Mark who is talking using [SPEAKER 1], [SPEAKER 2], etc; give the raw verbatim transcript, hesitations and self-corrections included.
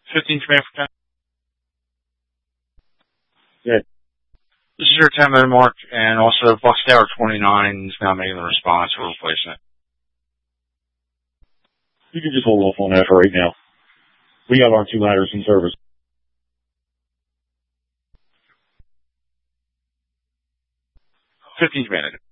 [SPEAKER 1] fifteen command for ten.
[SPEAKER 2] Yeah.
[SPEAKER 1] This is your ten minute mark, and also Bucks Tower twenty-nine is now making the response. We're replacing it.
[SPEAKER 2] You can just hold off on that for right now. We have our two ladders in service.
[SPEAKER 1] fifteen command.